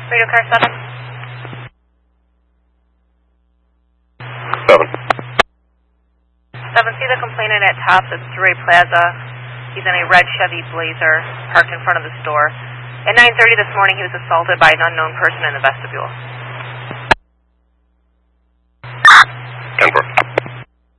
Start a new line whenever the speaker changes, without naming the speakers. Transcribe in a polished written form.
Radio car 7.
7.
7, see the complainant at Tops at Surrey Plaza. He's in a red Chevy Blazer parked in front of the store. At 9:30 this morning, he was assaulted by an unknown person in the vestibule.
10-4.